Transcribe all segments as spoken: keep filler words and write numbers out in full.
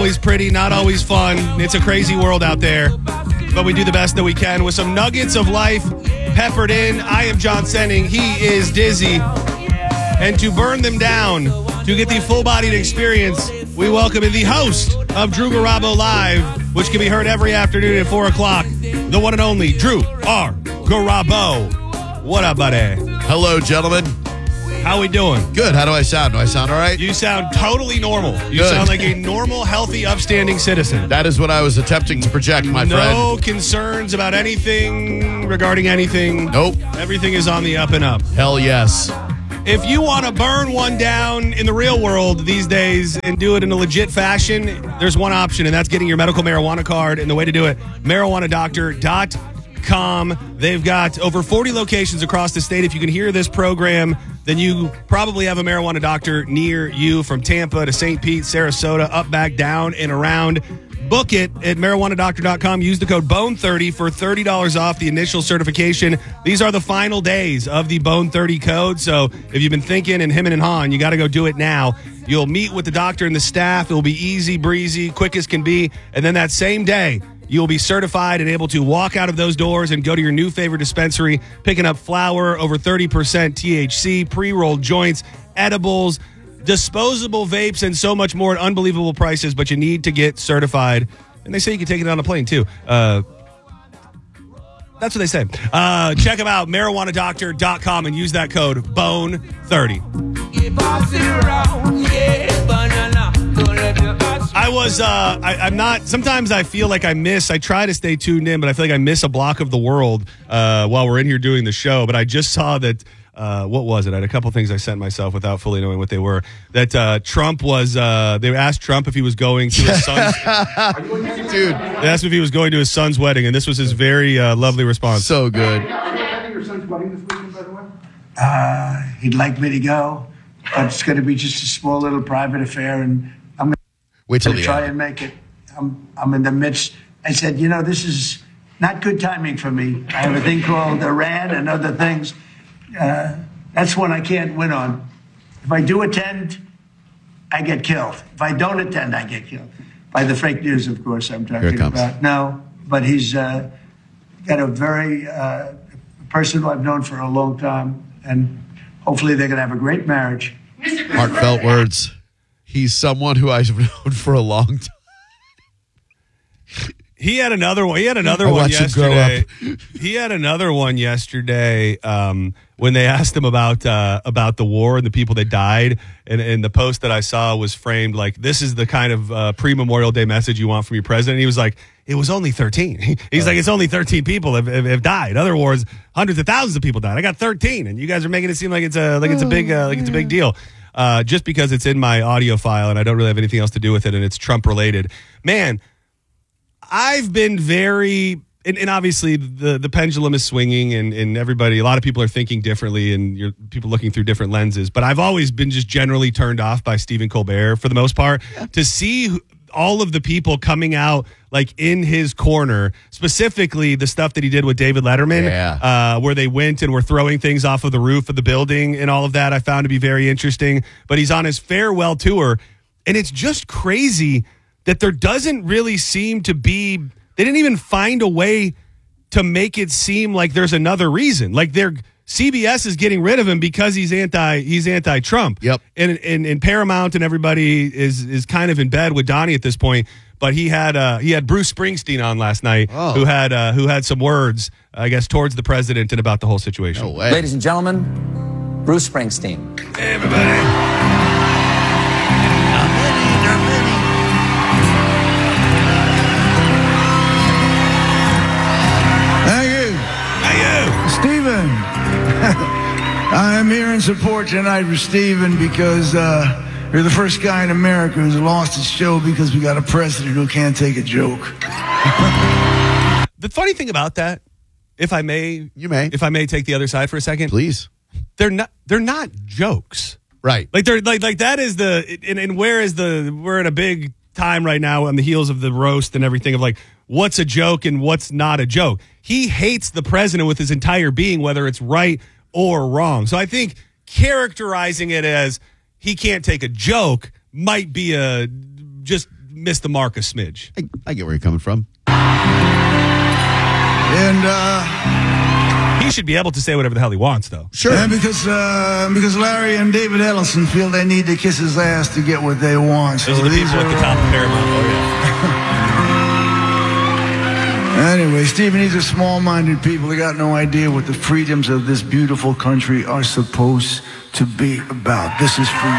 always pretty, not always fun. It's a crazy world out there, but we do the best that we can with some nuggets of life peppered in. I am John Senning. He is Dizzy. And to burn them down, to get the full-bodied experience, we welcome in the host of Drew Garabo Live, which can be heard every afternoon at four o'clock, the one and only Drew R. Garabo. What up, buddy? Hello, gentlemen. How we doing? Good. How do I sound? Do I sound all right? You sound totally normal. You Good. sound like a normal, healthy, upstanding citizen. That is what I was attempting to project, my no friend. No concerns about anything regarding anything. Nope. Everything is on the up and up. Hell yes. If you want to burn one down in the real world these days and do it in a legit fashion, there's one option, and that's getting your medical marijuana card. And the way to do it, marijuana doctor dot com. They've got over forty locations across the state. If you can hear this program, then you probably have a marijuana doctor near you, from Tampa to Saint Pete, Sarasota, up, back, down, and around. Book it at marijuana doctor dot com. Use the code bone thirty for thirty dollars off the initial certification. These are the final days of the Bone thirty code. So if you've been thinking and hemming and hawing, you got to go do it now. You'll meet with the doctor and the staff. It'll be easy breezy, quick as can be. And then that same day, you'll be certified and able to walk out of those doors and go to your new favorite dispensary, picking up flower, over thirty percent T H C, pre-rolled joints, edibles, disposable vapes, and so much more at unbelievable prices. But you need to get certified. And they say you can take it on a plane, too. Uh, that's what they say. Uh, check them out, marijuana doctor dot com, and use that code bone thirty. I was, uh, I, I'm not, sometimes I feel like I miss, I try to stay tuned in, but I feel like I miss a block of the world uh, while we're in here doing the show. But I just saw that, uh, what was it? I had a couple things I sent myself without fully knowing what they were. That uh, Trump was, uh, they asked Trump if he was going to his son's, dude. They asked him if he was going to his son's wedding, and this was his very uh, lovely response. So good. Your son's wedding this weekend, by the way? Uh, he'd like me to go, but it's going to be just a small little private affair, and I'm going Wait till to the try end. and make it. I'm, I'm in the midst. I said, you know, this is not good timing for me. I have a thing called Iran and other things. Uh, that's one I can't win on. If I do attend, I get killed. If I don't attend, I get killed. By the fake news, of course, I'm Here it talking comes. about. No, but he's uh, got a very uh, person who I've known for a long time, and hopefully they're going to have a great marriage. Heartfelt words. He's someone who I've known for a long time. He had another one. He had another I one watched him grow yesterday. He had another one yesterday um, when they asked him about uh, about the war and the people that died. And, and the post that I saw was framed like, "This is the kind of uh, pre-Memorial Day message you want from your president." And he was like, "It was only thirteen." He's Oh. like, "It's only thirteen people have, have, have died. Other wars, hundreds of thousands of people died. I got thirteen, and you guys are making it seem like it's a like it's a big uh, like it's a big deal." Uh, just because it's in my audio file and I don't really have anything else to do with it, and it's Trump related. Man, I've been very, and, and obviously the, the pendulum is swinging, and, and everybody, a lot of people are thinking differently, and you're people looking through different lenses. But I've always been just generally turned off by Stephen Colbert for the most part. To see who- all of the people coming out like in his corner, specifically the stuff that he did with David Letterman, Yeah. uh, where they went and were throwing things off of the roof of the building and all of that, I found to be very interesting. But he's on his farewell tour, and it's just crazy that there doesn't really seem to be, they didn't even find a way to make it seem like there's another reason. Like they're, C B S is getting rid of him because he's anti he's anti-Trump. Yep. And, and and Paramount and everybody is is kind of in bed with Donnie at this point. But he had uh, he had Bruce Springsteen on last night, Oh. who had uh, who had some words, I guess, towards the president and about the whole situation. No way. Ladies and gentlemen, Bruce Springsteen. Hey, everybody. Thank you. Stephen. I am here in support tonight for Stephen because uh, you're the first guy in America who's lost his show because we got a president who can't take a joke. The funny thing about that, if I may, You may. if I may take the other side for a second, Please. they're not they're not jokes. Right. Like they're like like that is the and, and where is the we're in a big time right now on the heels of the roast and everything of like what's a joke and what's not a joke. He hates the president with his entire being, whether it's right or wrong. So I think characterizing it as he can't take a joke might be a just missed the mark a smidge. I, I get where you're coming from. And uh, He should be able to say whatever the hell he wants, though. Sure. and because uh, because Larry and David Ellison feel they need to kiss his ass to get what they want. So Those are the these people at the are, top of Paramount. Oh, yeah. Anyway, Stephen, these are small-minded people. They got no idea what the freedoms of this beautiful country are supposed to be about. This is for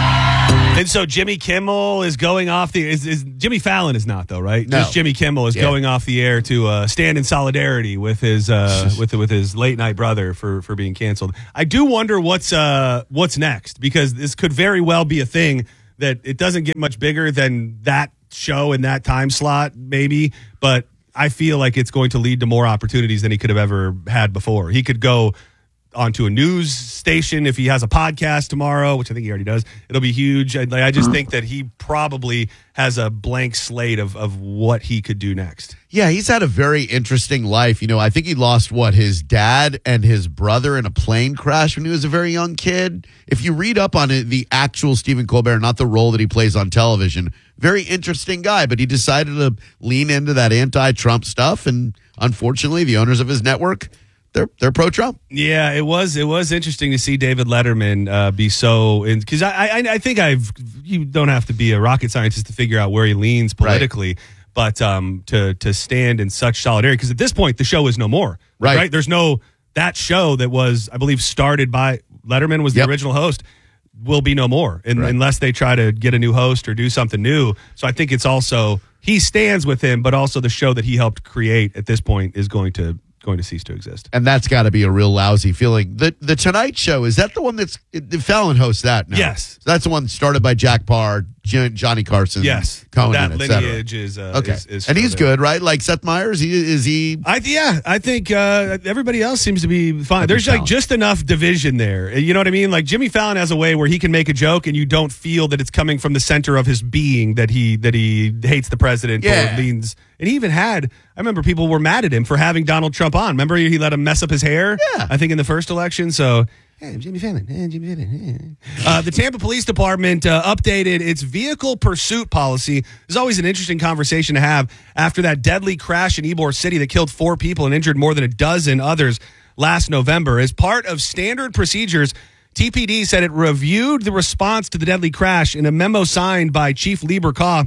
you. And so Jimmy Kimmel is going off the is, is Jimmy Fallon is not though, right? No. Just Jimmy Kimmel is Yeah. going off the air to uh, stand in solidarity with his uh, with with his late night brother for for being canceled. I do wonder what's uh, what's next, because this could very well be a thing that it doesn't get much bigger than that show in that time slot, maybe, but I feel like it's going to lead to more opportunities than he could have ever had before. He could go onto a news station if he has a podcast tomorrow, which I think he already does. It'll be huge. I, I just think that he probably has a blank slate of, of what he could do next. Yeah, he's had a very interesting life. You know, I think he lost, what, his dad and his brother in a plane crash when he was a very young kid. If you read up on it, the actual Stephen Colbert, not the role that he plays on television, very interesting guy, but he decided to lean into that anti-Trump stuff, and unfortunately, the owners of his network, they're they're pro-Trump. Yeah, it was it was interesting to see David Letterman uh, be so in, because I, I I think I've you don't have to be a rocket scientist to figure out where he leans politically, right. but um, to to stand in such solidarity, because at this point the show is no more. Right. right, there's no that show that was, I believe, started by Letterman was the Yep. original host. Will be no more in, Right. unless they try to get a new host or do something new. So I think it's also he stands with him, but also the show that he helped create at this point is going to going to cease to exist. And that's got to be a real lousy feeling. The The Tonight Show, is that the one that's the Fallon hosts that now? Yes. So that's the one started by Jack Parr, J- Johnny Carson, Yes, Conan, that et cetera. lineage is uh, Okay, is, is and he's still there. good, right? Like Seth Meyers, he, is he? I yeah, I think uh, everybody else seems to be fine. That'd be There's like Fallon. just enough division there. You know what I mean? Like Jimmy Fallon has a way where he can make a joke and you don't feel that it's coming from the center of his being, that he that he hates the president Yeah. or leans. And he even had, I remember people were mad at him for having Donald Trump on. Remember he let him mess up his hair? Yeah. I think in the first election. So, hey, Jimmy Fallon. Hey, Jimmy Fallon. Hey. Uh, the Tampa Police Department uh, updated its vehicle pursuit policy. There's always an interesting conversation to have after that deadly crash in Ybor City that killed four people and injured more than a dozen others last November. As part of standard procedures, T P D said it reviewed the response to the deadly crash in a memo signed by Chief Lieber Kaw.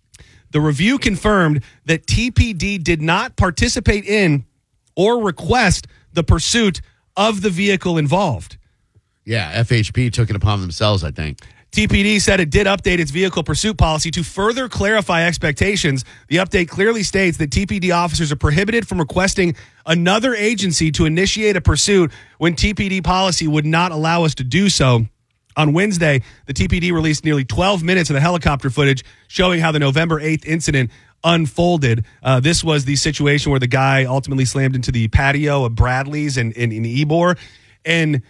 The review confirmed that T P D did not participate in or request the pursuit of the vehicle involved. Yeah, F H P took it upon themselves, I think. T P D said it did update its vehicle pursuit policy to further clarify expectations. The update clearly states that T P D officers are prohibited from requesting another agency to initiate a pursuit when T P D policy would not allow us to do so. On Wednesday, the T P D released nearly twelve minutes of the helicopter footage showing how the November eighth incident unfolded. Uh, this was the situation where the guy ultimately slammed into the patio of Bradley's in, in, in Ybor. And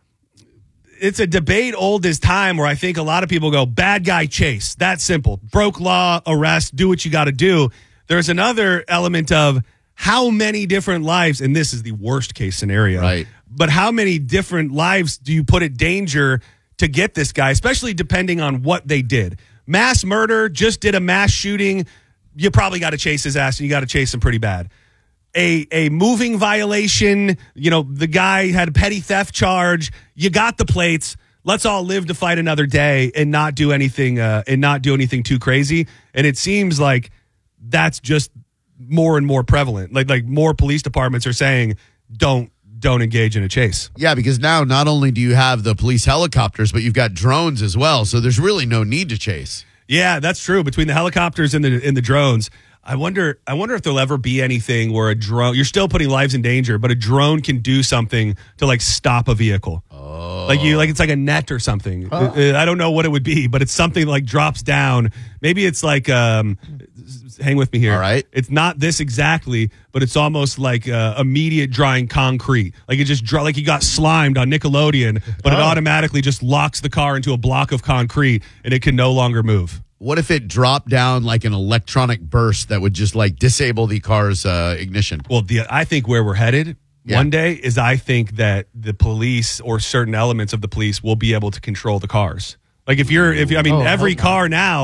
it's a debate old as time where I think a lot of people go, bad guy chase. That's simple. Broke law, arrest, do what you got to do. There's another element of how many different lives, and this is the worst case scenario, Right. but how many different lives do you put at danger to get this guy, especially depending on what they did? Mass murder, just did a mass shooting. You probably got to chase his ass, and you got to chase him pretty bad. A a moving violation, you know, the guy had a petty theft charge. You got the plates. Let's all live to fight another day and not do anything uh, and not do anything too crazy. And it seems like that's just more and more prevalent. Like like more police departments are saying, don't don't engage in a chase. Yeah, because now not only do you have the police helicopters, but you've got drones as well. So there's really no need to chase. Yeah, that's true. Between the helicopters and the and the drones, I wonder. I wonder if there'll ever be anything where a drone. You're still putting lives in danger, but a drone can do something to like stop a vehicle. Oh, like you, like it's like a net or something. Oh. I don't know what it would be, but it's something like drops down. Maybe it's like. Um, hang with me here. All right. It's not this exactly, but it's almost like uh, immediate drying concrete. Like it just dry, like you got slimed on Nickelodeon, but oh. it automatically just locks the car into a block of concrete and it can no longer move. What if it dropped down like an electronic burst that would just like disable the car's uh, ignition? Well, the, I think where we're headed yeah. one day is I think that the police or certain elements of the police will be able to control the cars. Like if you're, if I mean, oh, every car now,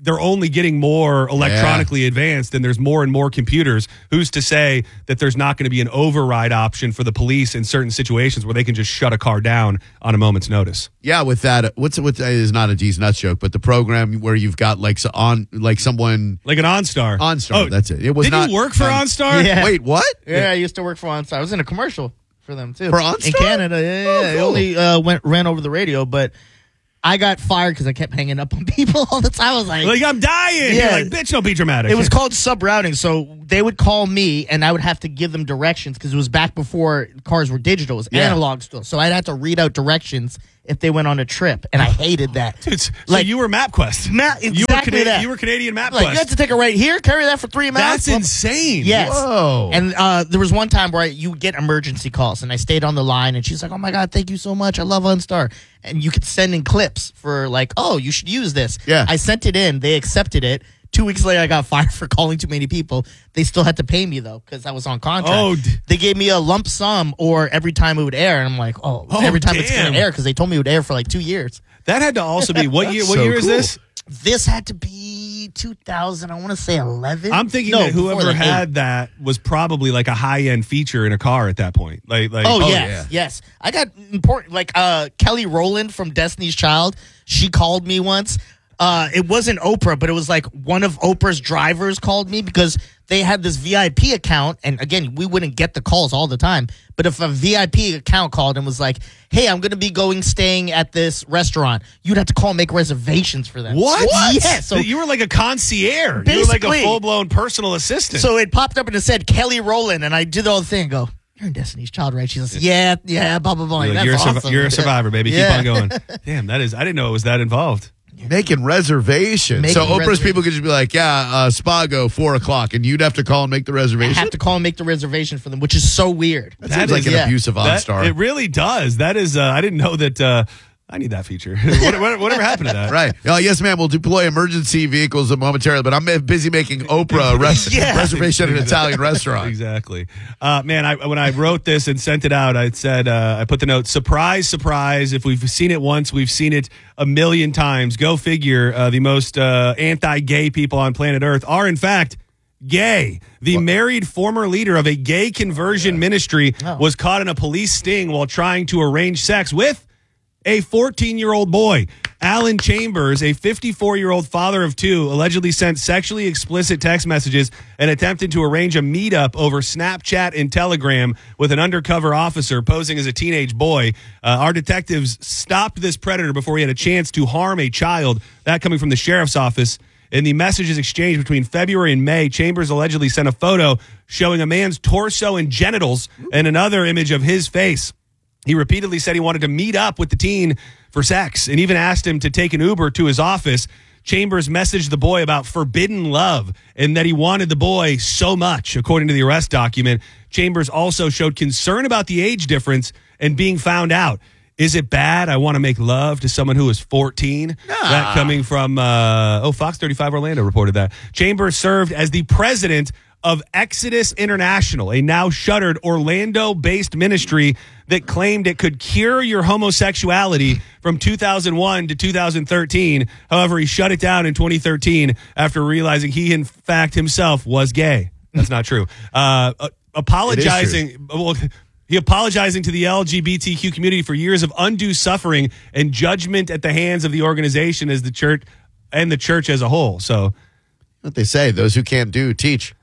they're only getting more electronically yeah. advanced, and there's more and more computers. Who's to say that there's not going to be an override option for the police in certain situations where they can just shut a car down on a moment's notice? Yeah, with that, what's what's is not a D's nuts joke, but the program where you've got like so on like someone like an OnStar. OnStar, oh, that's it. It was did not, you work for um, OnStar? Yeah. Wait, what? Yeah, yeah, I used to work for OnStar. I was in a commercial for them too for OnStar in Canada. Yeah, yeah. Oh, yeah. cool. It only uh, went ran over the radio, but I got fired because I kept hanging up on people all the time. I was like, like I'm dying. Yeah. You're like, bitch, don't be dramatic. It was called sub-routing, so they would call me, and I would have to give them directions because it was back before cars were digital. It was Yeah. analog still, so I'd have to read out directions if they went on a trip, and I hated that. Dude, so like you were MapQuest. Ma- exactly you were Cana- that. You were Canadian MapQuest. Like, you have to take a right here, carry that for three miles. That's insane. Yes. Whoa. And uh, there was one time where I, you get emergency calls, and I stayed on the line, and she's like, "Oh my God, thank you so much. I love OnStar." And you could send in clips for like, "Oh, you should use this." Yeah. I sent it in. They accepted it. Two weeks later, I got fired for calling too many people. They still had to pay me though because I was on contract. Oh, d- they gave me a lump sum or every time it would air, and I'm like, "Oh, Oh, every time it's damn. going to air," because they told me it would air for like two years. That had to also be what year? What so year is cool. this? This had to be two thousand. I want to say eleven. I'm thinking No, that before whoever that, had eight. that was probably like a high end feature in a car at that point. Like, like Oh, yes, yeah. yes. I got important, like uh, Kelly Rowland from Destiny's Child. She called me once. Uh, it wasn't Oprah, but it was like one of Oprah's drivers called me because they had this V I P account. And again, we wouldn't get the calls all the time. But if a V I P account called and was like, "Hey, I'm going to be going staying at this restaurant," you'd have to call and make reservations for them. What? Yeah. So you were like a concierge. You were like a Basically. full blown personal assistant. So it popped up and it said Kelly Rowland, and I did the whole thing. Go, "You're in Destiny's Child, right?" She's like, "Yeah, yeah, blah blah blah." you're, like, That's you're, a survi- awesome. you're a survivor, baby. Yeah. Keep on going. Damn, that is. I didn't know it was that involved. Making reservations. Making so Oprah's reservations. people could just be like, yeah, uh, spa go four o'clock, and you'd have to call and make the I reservation. have to call and make the reservation for them, which is so weird. That seems like an yeah. abuse of That- OnStar. it really does. That is. Uh, I didn't know that. Uh, I need that feature. what, what, whatever happened to that? Right. Uh, yes, ma'am. We'll deploy emergency vehicles momentarily, but I'm busy making Oprah a res- Yeah. reservation at an Italian restaurant. Exactly. Uh, man, I, when I wrote this and sent it out, I said, uh, I put the note, surprise, surprise. If we've seen it once, we've seen it a million times. Go figure. Uh, the most uh, anti-gay people on planet Earth are, in fact, gay. The what? married former leader of a gay conversion yeah. ministry oh. was caught in a police sting while trying to arrange sex with a fourteen-year-old boy. Alan Chambers, a fifty-four-year-old father of two, allegedly sent sexually explicit text messages and attempted to arrange a meetup over Snapchat and Telegram with an undercover officer posing as a teenage boy. Uh, our detectives stopped this predator before he had a chance to harm a child. That coming from the sheriff's office. In the messages exchanged between February and May, Chambers allegedly sent a photo showing a man's torso and genitals and another image of his face. He repeatedly said he wanted to meet up with the teen for sex and even asked him to take an Uber to his office. Chambers messaged the boy about forbidden love and that he wanted the boy so much, according to the arrest document. Chambers also showed concern about the age difference and being found out. Is it bad? I want to make love to someone who is fourteen. Nah. That coming from, uh, oh, Fox thirty-five Orlando reported that. Chambers served as the president of Exodus International, a now shuttered Orlando-based ministry that claimed it could cure your homosexuality from two thousand one to two thousand thirteen. However, he shut it down in twenty thirteen after realizing he, in fact, himself was gay. That's not true. Uh, uh, apologizing... Well, He apologizing to the L G B T Q community for years of undue suffering and judgment at the hands of the organization as the church and the church as a whole. So, what they say, those who can't do, teach.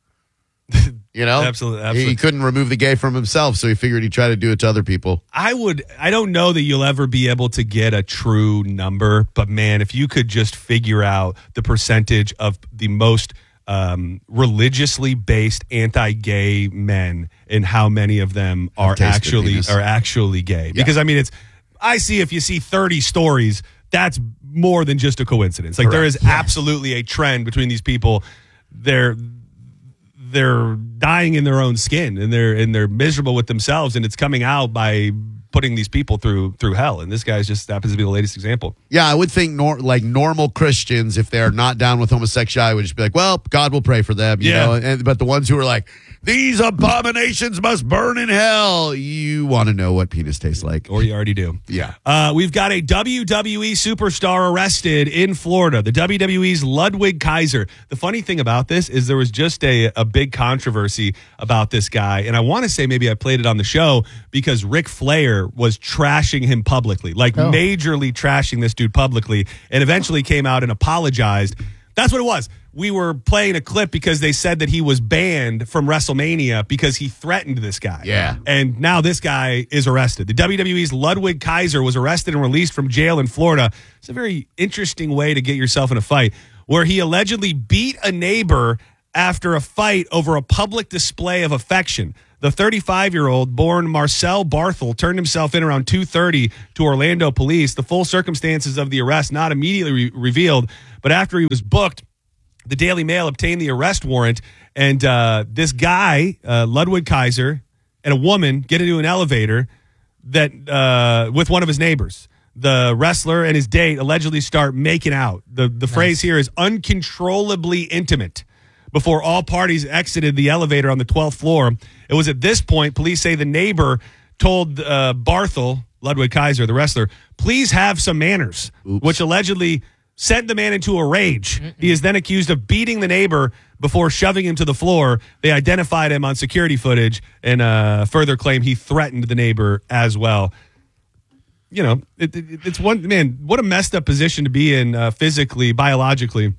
You know? Absolutely, absolutely. He couldn't remove the gay from himself, so he figured he'd try to do it to other people. I would, I don't know that you'll ever be able to get a true number, but man, if you could just figure out the percentage of the most um, religiously based anti-gay men and how many of them are actually are actually gay. Yeah. Because I mean, it's I see if you see thirty stories, that's more than just a coincidence. Like Correct. There is yes. absolutely a trend between these people. They're they're dying in their own skin and they're and they're miserable with themselves, and it's coming out by putting these people through through hell. And this guy just happens to be the latest example. Yeah, I would think nor- like normal Christians, if they're not down with homosexuality, would just be like, well, God will pray for them, you yeah. know. And, but the ones who are like, These abominations must burn in hell. You want to know what penis tastes like. Or you already do. Yeah. Uh, we've got a W W E superstar arrested in Florida, the W W E's Ludwig Kaiser. The funny thing about this is there was just a, a big controversy about this guy. And I want to say maybe I played it on the show because Ric Flair was trashing him publicly, like Oh. majorly trashing this dude publicly, and eventually came out and apologized. That's what it was. We were playing a clip because they said that he was banned from WrestleMania because he threatened this guy. Yeah. And now this guy is arrested. The W W E's Ludwig Kaiser was arrested and released from jail in Florida. It's a very interesting way to get yourself in a fight, where he allegedly beat a neighbor after a fight over a public display of affection. The thirty-five-year-old, born Marcel Barthel, turned himself in around two thirty to Orlando police. The full circumstances of the arrest not immediately re- revealed, but after he was booked, the Daily Mail obtained the arrest warrant, and uh, this guy, uh, Ludwig Kaiser, and a woman get into an elevator that uh, with one of his neighbors. The wrestler and his date allegedly start making out. The the nice. phrase here is uncontrollably intimate. Before all parties exited the elevator on the twelfth floor, it was at this point police say the neighbor told uh, Barthel, Ludwig Kaiser, the wrestler, please have some manners, Oops. which allegedly sent the man into a rage. Mm-mm. He is then accused of beating the neighbor before shoving him to the floor. They identified him on security footage and uh, further claim he threatened the neighbor as well. You know, it, it, it's one, man, what a messed up position to be in uh, physically, biologically.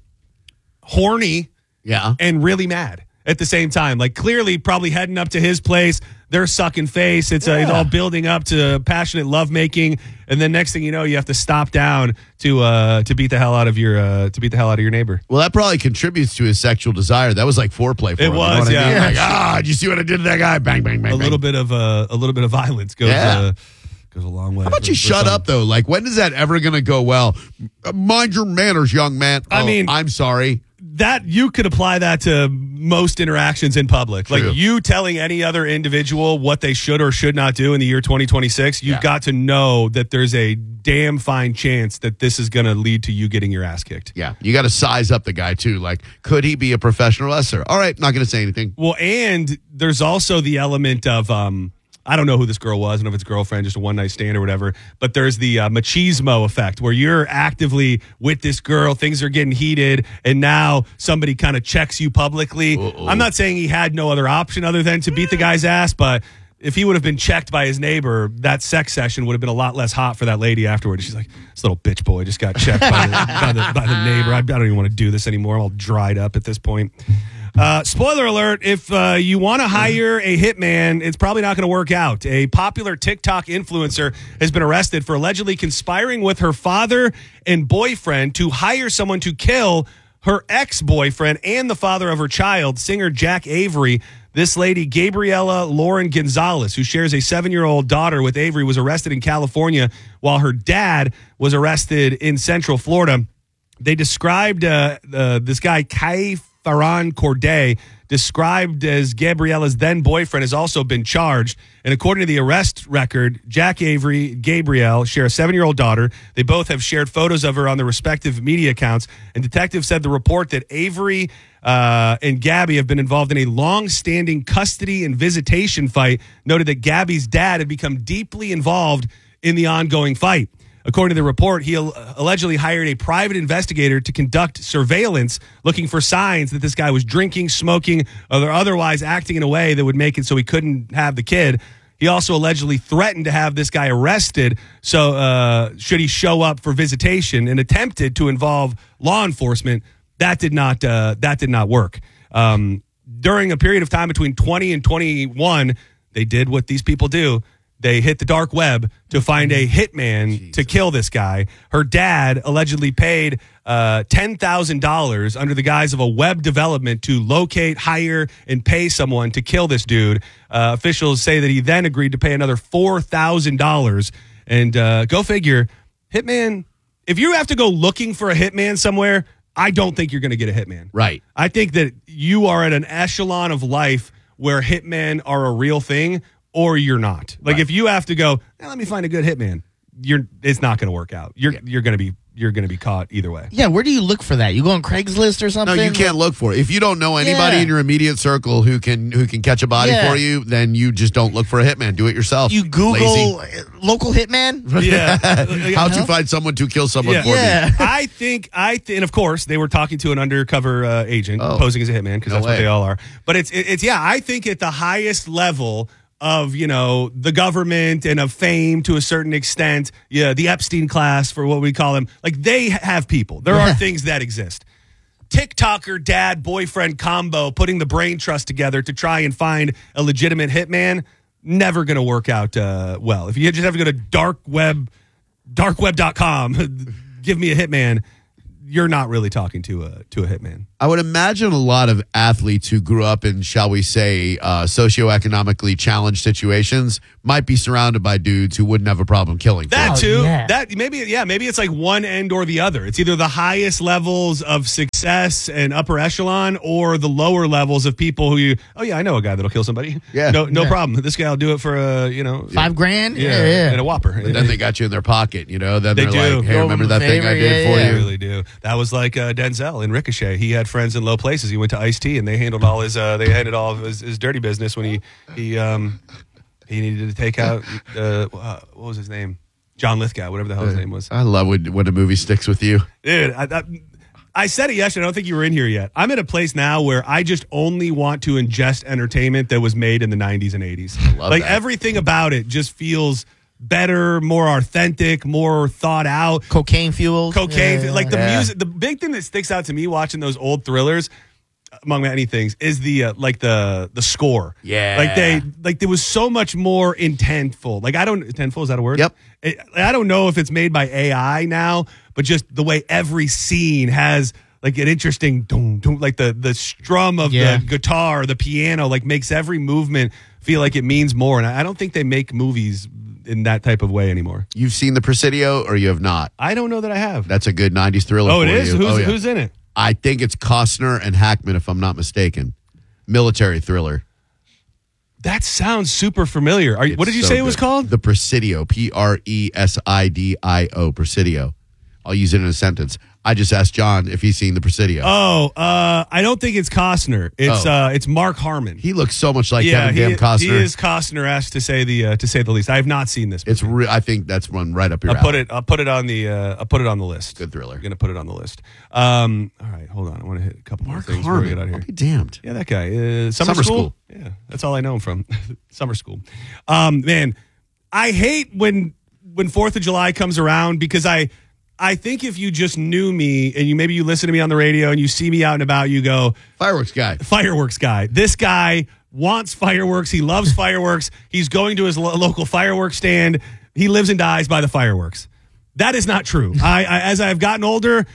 Horny yeah, and really mad at the same time. Like clearly probably heading up to his place. They're sucking face. It's, yeah. uh, it's all building up to passionate lovemaking, and then next thing you know, you have to stop down to uh, to beat the hell out of your uh, to beat the hell out of your neighbor. Well, that probably contributes to his sexual desire. That was like foreplay for it him. was, you know yeah. I mean? yeah. Like, ah, did you see what I did to that guy? Bang, bang, bang. A bang. little bit of uh, a little bit of violence goes yeah. uh, goes a long way. How about for, you for shut some. up though? Like, when is that ever going to go well? Mind your manners, young man. I oh, mean, I'm sorry. That you could apply that to most interactions in public. True. Like you telling any other individual what they should or should not do in the year twenty twenty-six, you've yeah. got to know that there's a damn fine chance that this is going to lead to you getting your ass kicked. Yeah, you got to size up the guy too. Like, could he be a professional wrestler? All right, not going to say anything. Well, and there's also the element of um, I don't know who this girl was. I don't know if it's girlfriend, just a one night stand or whatever. But there's the uh, machismo effect where you're actively with this girl, things are getting heated, and now somebody kind of checks you publicly. Uh-oh. I'm not saying he had no other option other than to beat the guy's ass, but if he would have been checked by his neighbor, that sex session would have been a lot less hot for that lady afterward. She's like, this little bitch boy just got checked by, the, by, the, by the neighbor. I, I don't even want to do this anymore. I'm all dried up at this point. Uh, spoiler alert, if uh, you want to hire a hitman, it's probably not going to work out. A popular TikTok influencer has been arrested for allegedly conspiring with her father and boyfriend to hire someone to kill her ex-boyfriend and the father of her child, singer Jack Avery. This lady, Gabriela Lauren Gonzalez, who shares a seven-year-old daughter with Avery, was arrested in California while her dad was arrested in Central Florida. They described uh, uh, this guy, Kai Farhan Corday, described as Gabriela's then boyfriend, has also been charged. And according to the arrest record, Jack Avery and Gabrielle share a seven-year-old daughter. They both have shared photos of her on their respective media accounts. And detectives said the report that Avery uh, and Gabby have been involved in a long-standing custody and visitation fight noted that Gabby's dad had become deeply involved in the ongoing fight. According to the report, he allegedly hired a private investigator to conduct surveillance looking for signs that this guy was drinking, smoking, or otherwise acting in a way that would make it so he couldn't have the kid. He also allegedly threatened to have this guy arrested so uh, should he show up for visitation, and attempted to involve law enforcement. That did not, uh, that did not work. Um, during a period of time between twenty and twenty-one, they did what these people do. They hit the dark web to find a hitman Jesus. to kill this guy. Her dad allegedly paid uh, ten thousand dollars under the guise of a web development to locate, hire, and pay someone to kill this dude. Uh, officials say that he then agreed to pay another four thousand dollars. And uh, go figure, hitman, if you have to go looking for a hitman somewhere, I don't think you're going to get a hitman. Right. I think that you are at an echelon of life where hitmen are a real thing, or you're not. Like, right. if you have to go, eh, let me find a good hitman, you're it's not going to work out. You're you're going to be you're going to be caught either way. Yeah, where do you look for that? You go on Craigslist or No, something? you can't look for it. If you don't know anybody Yeah. in your immediate circle who can who can catch a body Yeah. for you, then you just don't look for a hitman. Do it yourself. You Google Lazy. uh, local hitman? Yeah. How to find someone to kill someone Yeah. for Yeah. me. I think I th- and of course they were talking to an undercover uh, agent Oh. posing as a hitman because No that's way. what they all are. But it's it- it's yeah, I think at the highest level of, you know, the government and of fame to a certain extent, yeah, the Epstein class for what we call them, like they have people. There are things that exist. TikToker dad boyfriend combo putting the brain trust together to try and find a legitimate hitman, never going to work out uh, well. If you just have to go to dark web dark web dot com, give me a hitman, you're not really talking to a to a hitman. I would imagine a lot of athletes who grew up in, shall we say, uh, socioeconomically challenged situations might be surrounded by dudes who wouldn't have a problem killing. That Oh, too. yeah. That maybe yeah, maybe it's like one end or the other. It's either the highest levels of success and upper echelon or the lower levels of people who you oh yeah, I know a guy that'll kill somebody. Yeah. No no Yeah. problem. This guy will do it for a, you know, Five grand? yeah, Yeah, yeah. and a Whopper. But then they got you in their pocket, you know. Then They they're do. like, "Hey, Throw remember them that a thing I favor, did yeah, for yeah. They you?" really do. That was like uh, Denzel in Ricochet. He had friends in low places. He went to Ice-T, and they handled all his uh, they handled all of his, his dirty business when he he um he needed to take out uh, uh, what was his name, John Lithgow, whatever the hell his name was. I love when, when a movie sticks with you. Dude, I, I, I said it yesterday. I don't think you were in here yet. I'm at a place now where I just only want to ingest entertainment that was made in the nineties and eighties. love Like that. everything about it just feels better, more authentic, more thought out. Cocaine fuel. Cocaine, Yeah, yeah, like the yeah. music. The big thing that sticks out to me watching those old thrillers, among many things, is the uh, like the the score. Yeah. like they like there was so much more intentful. Like I don't intentful is that a word? Yep. It, I don't know if it's made by A I now, but just the way every scene has like an interesting doom, doom, like the the strum of Yeah. the guitar, the piano, like makes every movement feel like it means more. And I I don't think they make movies in that type of way anymore. You've seen The Presidio or you have not? I don't know that I have. That's a good nineties thriller. Oh, it for is. you. Who's Oh, yeah. who's in it? I think it's Costner and Hackman, if I'm not mistaken. Military thriller. That sounds super familiar. Are, you- what did you It's say so it was good. called? The Presidio. P R E S I D I O. Presidio. I'll use it in a sentence. I just asked John if he's seen The Presidio. Oh, uh, I don't think it's Costner. It's Oh. uh, it's Mark Harmon. He looks so much like yeah, Kevin he, Damn Costner. he is Costner asked to say the uh, to say the least. I have not seen this. It's. Re- I think that's one right up your I'll alley. put it. I'll put it on the. Uh, I'll put it on the list. Good thriller. I'm gonna put it on the list. Um, all right, hold on. I want to hit a couple more Mark things before we get out Harmon. of I'll here. be damned. Yeah, that guy. Uh, summer, Summer school? School. Yeah, that's all I know him from. Summer school. Um, man, I hate when when Fourth of July comes around because I I think if you just knew me and you maybe you listen to me on the radio and you see me out and about, you go Fireworks guy. fireworks guy. This guy wants fireworks. He loves fireworks. He's going to his lo- local fireworks stand. He lives and dies by the fireworks. That is not true. I, I as I've gotten older,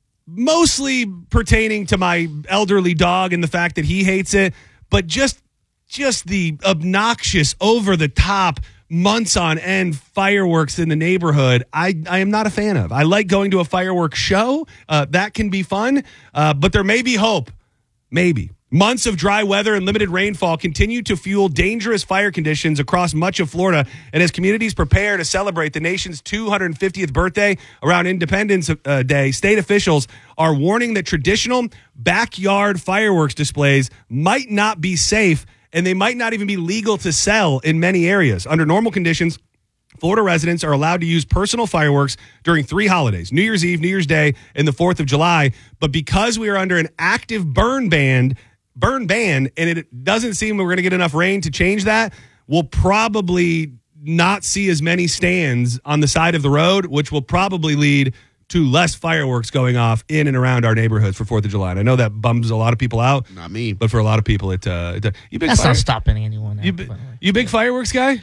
mostly pertaining to my elderly dog and the fact that he hates it, but just just the obnoxious, over the top, months on end fireworks in the neighborhood, I, I am not a fan of. I like going to a fireworks show. Uh, that can be fun, uh, but there may be hope. Maybe. Months of dry weather and limited rainfall continue to fuel dangerous fire conditions across much of Florida. And as communities prepare to celebrate the nation's two hundred fiftieth birthday around Independence uh, Day, state officials are warning that traditional backyard fireworks displays might not be safe, and they might not even be legal to sell in many areas. Under normal conditions, Florida residents are allowed to use personal fireworks during three holidays, New Year's Eve, New Year's Day, and the fourth of July. But because we are under an active burn ban, burn ban, and it doesn't seem we're going to get enough rain to change that, we'll probably not see as many stands on the side of the road, which will probably lead to less fireworks going off in and around our neighborhoods for fourth of July. And I know that bums a lot of people out. Not me. But for a lot of people, it, uh, it you big That's fire- not stopping anyone. you, bi- you big fireworks guy?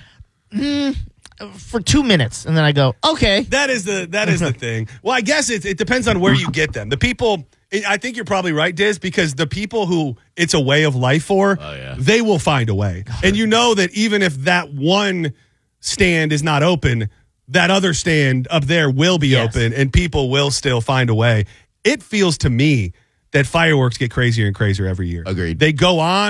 For two minutes, and then I go, okay. That is the that is the thing. Well, I guess it it depends on where you get them. The people, I think you're probably right, Diz, because the people who it's a way of life for, Oh, yeah. they will find a way. And you know that even if that one stand is not open, that other stand up there will be Yes. open, and people will still find a way. It feels to me that fireworks get crazier and crazier every year. Agreed. They go on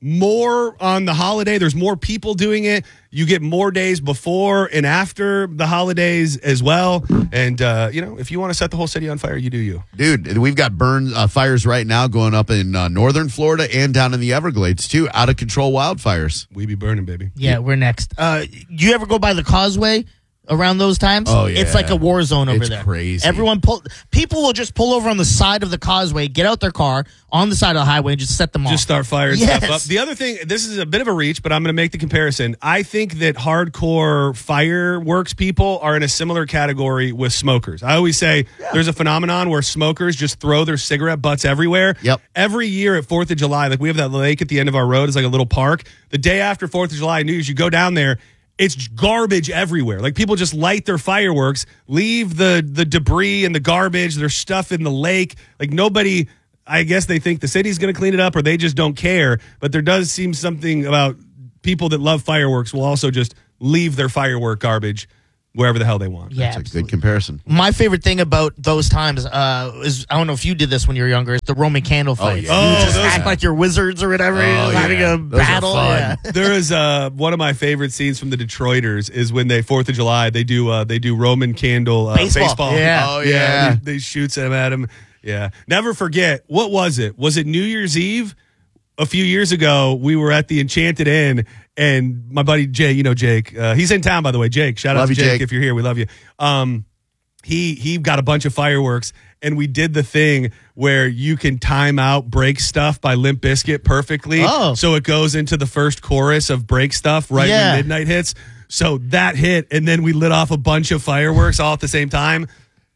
more on the holiday. There's more people doing it. You get more days before and after the holidays as well. And, uh, you know, if you want to set the whole city on fire, you do you. Dude, we've got burn uh, fires right now going up in uh, northern Florida and down in the Everglades, too. Out of control wildfires. We be burning, baby. Yeah, we're next. Uh, you ever go by the causeway around those times? Oh, yeah. It's like a war zone over It's there. crazy. Everyone pull. People will just pull over on the side of the causeway, get out their car on the side of the highway, and just set them off. Just start firing Yes. stuff up. The other thing, this is a bit of a reach, but I'm going to make the comparison. I think that hardcore fireworks people are in a similar category with smokers. I always say there's a phenomenon where smokers just throw their cigarette butts everywhere. Yep. Every year at fourth of July, like we have that lake at the end of our road. It's like a little park. The day after fourth of July, New Year's, you go down there. It's garbage everywhere. Like people just light their fireworks, leave the the debris and the garbage, their stuff in the lake. Like nobody, I guess they think the city's going to clean it up or they just don't care. But there does seem something about people that love fireworks will also just leave their firework garbage wherever the hell they want. Yeah, That's a absolutely. good comparison. My favorite thing about those times uh, is, I don't know if you did this when you were younger, is the Roman candle fights. yeah. You Oh, just those- act like you're wizards or whatever, Oh, having yeah. a Those are battle. fun. Yeah. There is uh, one of my favorite scenes from the Detroiters is when they fourth of July they do uh, they do Roman candle uh, Baseball. baseball. Yeah. Oh, yeah. They, they shoots them at him. Yeah. Never forget. What was it? Was it New Year's Eve? A few years ago, we were at the Enchanted Inn, and my buddy Jake, you know Jake, uh, he's in town, by the way. Jake, shout out Love to you, Jake, Jake. if you're here. We love you. Um, he he got a bunch of fireworks, and we did the thing where you can time out Break Stuff by Limp Bizkit perfectly. Oh. So it goes into the first chorus of Break Stuff right Yeah. when midnight hits. So that hit, and then we lit off a bunch of fireworks all at the same time.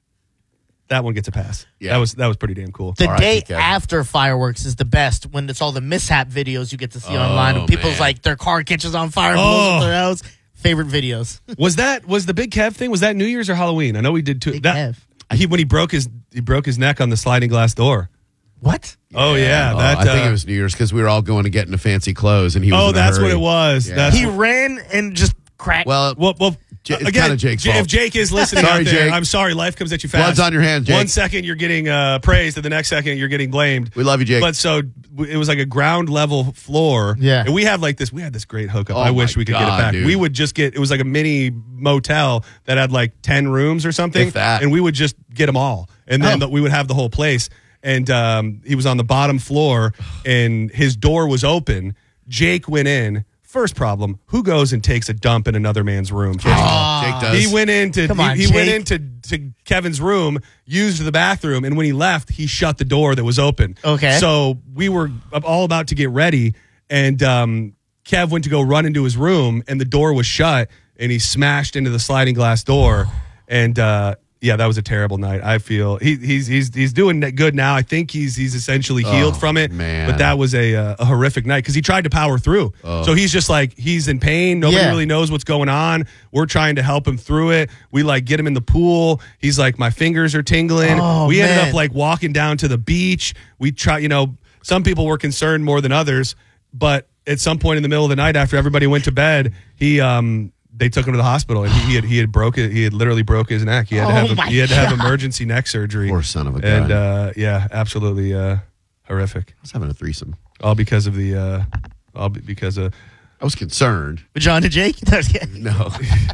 That one gets a pass. Yeah. That was that was pretty damn cool. The All right, day Kevin. after fireworks is the best when it's all the mishap videos you get to see online. When people's man. like their car catches on fire, blows Oh. up their house. Favorite videos. Was that was the Big Kev thing? Was that New Year's or Halloween? I know we did two. Big that, Kev. He when he broke his he broke his neck on the sliding glass door. What? Oh yeah, Oh, that. I think uh, it was New Year's because we were all going to get into fancy clothes, and he was Oh, in a that's what hurry. it was. Yeah. That's He ran and just cracked. Well, well. well J- it's again, kinda Jake's J- fault. if Jake is listening Sorry, out there, Jake. I'm sorry. Life comes at you fast. Blood's on your hands, Jake. One second you're getting uh, praised, and the next second you're getting blamed. We love you, Jake. But so w- it was like a ground level floor. Yeah. And we have like this. We had this great hookup. Oh I wish my we could get it God, back. dude. We would just get. It was like a mini motel that had like ten rooms or something. If that. And we would just get them all, and then Oh. the, we would have the whole place. And um, he was on the bottom floor, and his door was open. Jake went in. First problem: who goes and takes a dump in another man's room? First of all. Jake does. He went into Come he, on, he went Jake. into to Kevin's room, used the bathroom, and when he left, he shut the door that was open. Okay. So we were all about to get ready, and um, Kev went to go run into his room, and the door was shut, and he smashed into the sliding glass door, and uh, yeah, that was a terrible night. I feel he, he's he's he's doing good now. I think he's he's essentially healed Oh, from it. man. But that was a uh, a horrific night because he tried to power through. So he's just like he's in pain. Nobody Yeah. really knows what's going on. We're trying to help him through it. We like get him in the pool. He's like, my fingers are tingling. Oh, we ended man. up like walking down to the beach. We try, you know, some people were concerned more than others, but at some point in the middle of the night after everybody went to bed, he um they took him to the hospital and he, he had he had broke it. He had literally broke his neck. He had to Oh, have my he had to have God. emergency neck surgery. Poor son of a And gun. uh, yeah, absolutely uh, horrific. I was having a threesome. All because of the uh, all be- because of I was concerned. With John and Jake? No.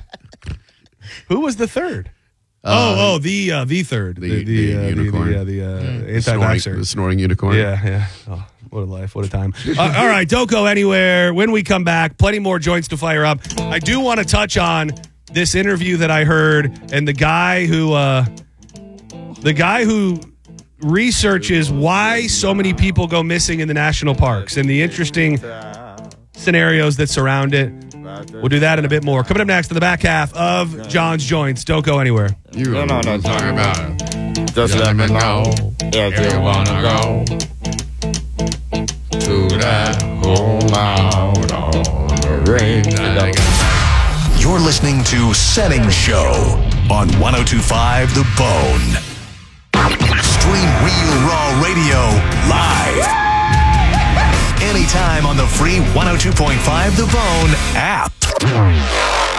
who was the third? Uh, oh, oh, the uh, the third, the- the uh, unicorn. the, the, uh, the uh, The snoring, anti-vaxxer. the snoring unicorn. Yeah, yeah. Oh, what a life. What a time. uh, all right, don't go anywhere. When we come back, plenty more joints to fire up. I do want to touch on this interview that I heard and the guy who, uh, the guy who researches why so many people go missing in the national parks and the interesting scenarios that surround it. We'll do that and a bit more. Coming up next in the back half of John's Joints. Don't go anywhere. You No, no, no, talk no. about it. Just let me know if you wanna go to that home out on the range. You're listening to Setting Show on one oh two point five The Bone. Stream Real Raw Radio live. Anytime on the free one oh two point five The Bone app.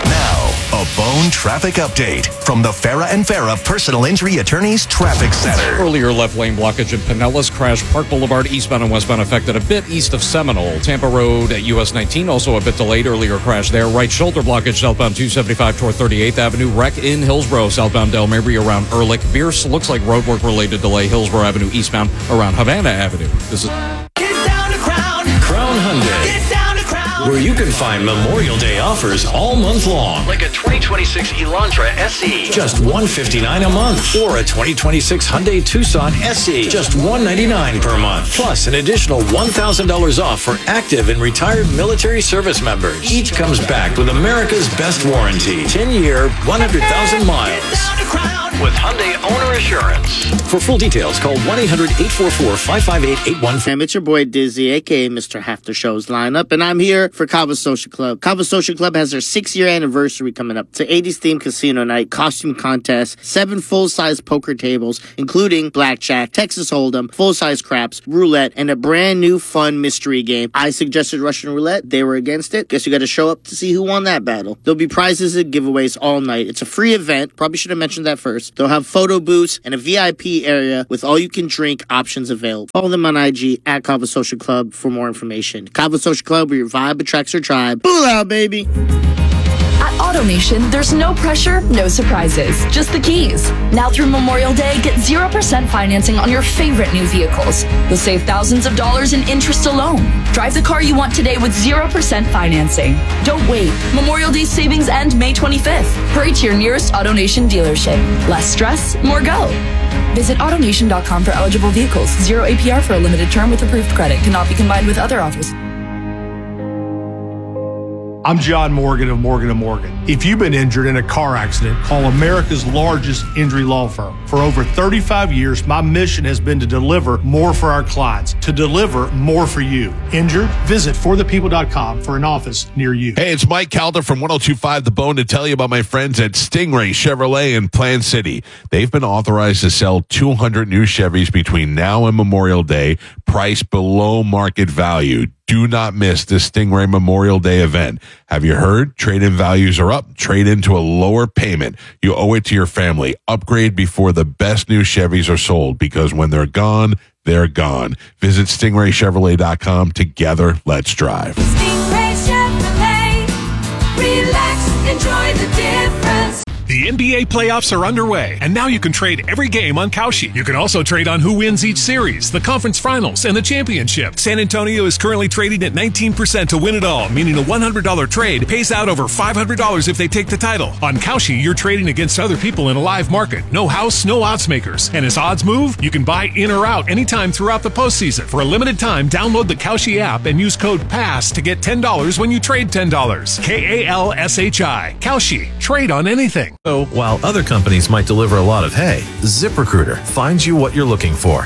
Now, a Bone traffic update from the Farah and Farah Personal Injury Attorneys Traffic Center. Earlier left lane blockage in Pinellas. Crash Park Boulevard eastbound and westbound affected a bit east of Seminole. Tampa Road at U S nineteen also a bit delayed. Earlier crash there. Right shoulder blockage southbound two seventy-five toward thirty-eighth Avenue. Wreck in Hillsborough southbound Del Mabry around Ehrlich. Bierce looks like roadwork related delay. Hillsborough Avenue eastbound around Havana Avenue. This is Get down to Crown. Crown Hyundai. Get down to Crown. Where you can find Memorial Day offers all month long. Like a twenty twenty-six Elantra S E. Just one hundred fifty-nine dollars a month. Or a twenty twenty-six Hyundai Tucson S E. Just one hundred ninety-nine dollars per month. Plus an additional one thousand dollars off for active and retired military service members. Each comes back with America's best warranty. ten-year, one hundred thousand miles. With Hyundai Owner Assurance. For full details, call one eight hundred eight four four five five eight eight one. Fam, it's your boy Dizzy, a k a. Mister Half the Show's lineup, and I'm here for Cabo Social Club. Cabo Social Club has their six-year anniversary coming up. It's an eighties themed casino night, costume contest, seven full-size poker tables, including blackjack, Texas Hold'em, full-size craps, roulette, and a brand new fun mystery game. I suggested Russian roulette. They were against it. Guess you got to show up to see who won that battle. There'll be prizes and giveaways all night. It's a free event. Probably should have mentioned that first. They'll have photo booths and a V I P area with all-you-can-drink options available. Follow them on I G at Cabo Social Club for more information. Cabo Social Club, where your vibe attracts your tribe. Boo out, baby! At AutoNation, there's no pressure, no surprises, just the keys. Now through Memorial Day, get zero percent financing on your favorite new vehicles. You'll save thousands of dollars in interest alone. Drive the car you want today with zero percent financing. Don't wait. Memorial Day savings end May twenty-fifth. Hurry to your nearest AutoNation dealership. Less stress, more go. Visit AutoNation dot com for eligible vehicles. Zero A P R for a limited term with approved credit. Cannot be combined with other offers. I'm John Morgan of Morgan and Morgan. If you've been injured in a car accident, call America's largest injury law firm. For over thirty-five years, my mission has been to deliver more for our clients, to deliver more for you. Injured? Visit for the people dot com for an office near you. Hey, it's Mike Calder from one oh two point five The Bone to tell you about my friends at Stingray Chevrolet in Plant City. They've been authorized to sell two hundred new Chevys between now and Memorial Day, priced below market value. Do not miss this Stingray Memorial Day event. Have you heard? Trade-in values are up. Trade into a lower payment. You owe it to your family. Upgrade before the best new Chevys are sold, because when they're gone, they're gone. Visit stingray chevrolet dot com. Together, let's drive. Stingray Chevrolet. Relax, enjoy the difference. The N B A playoffs are underway, and now you can trade every game on Kalshi. You can also trade on who wins each series, the conference finals, and the championship. San Antonio is currently trading at nineteen percent to win it all, meaning a one hundred dollars trade pays out over five hundred dollars if they take the title. On Kalshi, you're trading against other people in a live market. No house, no odds makers. And as odds move, you can buy in or out anytime throughout the postseason. For a limited time, download the Kalshi app and use code PASS to get ten dollars when you trade ten dollars. K A L S H I. Kalshi. Trade on anything. So, while other companies might deliver a lot of hay, ZipRecruiter finds you what you're looking for.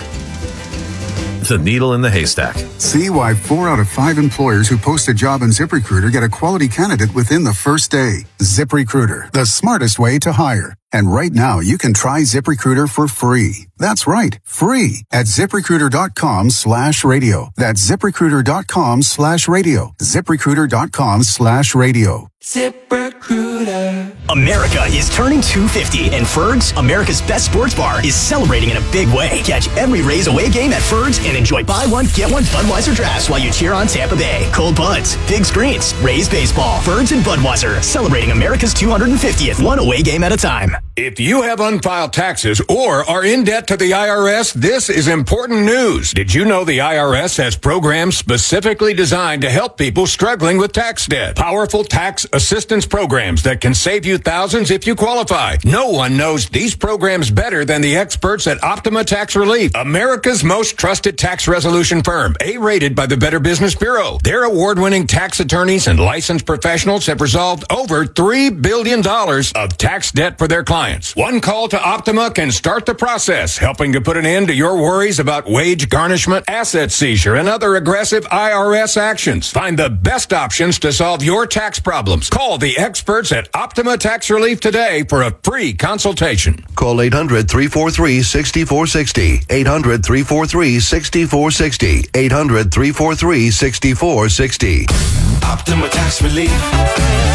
The needle in the haystack. See why four out of five employers who post a job on ZipRecruiter get a quality candidate within the first day. ZipRecruiter, the smartest way to hire. And right now, you can try ZipRecruiter for free. That's right, free at ZipRecruiter.com slash radio. That's ZipRecruiter.com slash radio. ZipRecruiter.com slash radio. ZipRecruiter. America is turning two fifty, and Ferg's, America's best sports bar, is celebrating in a big way. Catch every Rays away game at Ferg's and enjoy buy one, get one Budweiser drafts while you cheer on Tampa Bay. Cold buds, big screens, Rays baseball, Ferg's and Budweiser, celebrating America's two hundred fiftieth, one away game at a time. If you have unfiled taxes or are in debt to the I R S, this is important news. Did you know the I R S has programs specifically designed to help people struggling with tax debt? Powerful tax assistance programs that can save you thousands if you qualify. No one knows these programs better than the experts at Optima Tax Relief, America's most trusted tax resolution firm, A-rated by the Better Business Bureau. Their award-winning tax attorneys and licensed professionals have resolved over three billion dollars of tax debt for their clients. One call to Optima can start the process, helping to put an end to your worries about wage garnishment, asset seizure, and other aggressive I R S actions. Find the best options to solve your tax problems. Call the experts at Optima Tax Relief today for a free consultation. Call eight hundred, three four three, six four six zero. eight hundred, three four three, six four six zero. eight hundred, three four three, six four six zero. Optima Tax Relief.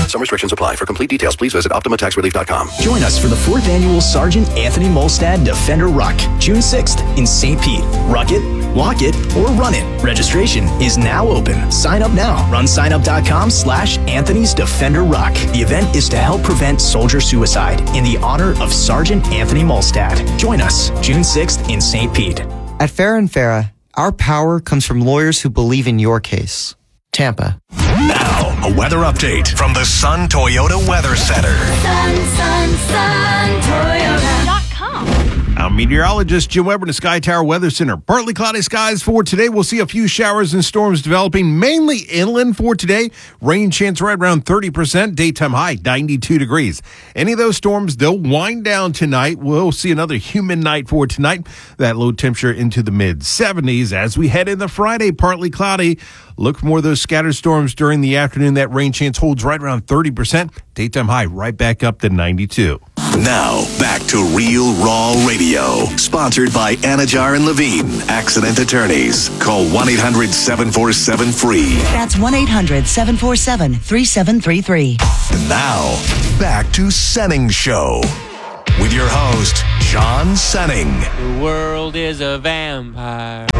Some restrictions apply. For complete details, please visit Optima Tax Relief dot com. Join us for the fourth annual Sergeant Anthony Molstad Defender Ruck, June sixth in Saint Pete. Ruck it, walk it, or run it. Registration is now open. Sign up now. Run sign up dot com slash Anthony's Defender Ruck. The event is to help prevent soldier suicide in the honor of Sergeant Anthony Molstad. Join us June sixth in Saint Pete. At Farah and Farah, our power comes from lawyers who believe in your case. Tampa. Now, a weather update from the Sun Toyota Weather Center. Sun, sun, sun, Toyota dot com. Our meteorologist Jim Weber in the Sky Tower Weather Center. Partly cloudy skies for today. We'll see a few showers and storms developing, mainly inland for today. Rain chance right around thirty percent. Daytime high, ninety-two degrees. Any of those storms, they'll wind down tonight. We'll see another humid night for tonight. That low temperature into the mid seventies as we head into Friday. Partly cloudy. Look for more of those scattered storms during the afternoon. That rain chance holds right around thirty percent. Daytime high right back up to ninety-two. Now, back to Real Raw Radio. Sponsored by Anajar and Levine, Accident Attorneys. Call one eight hundred seven four seven free. That's one eight hundred seven four seven three seven three three. Now, back to Senning Show. With your host, John Senning. The world is a vampire.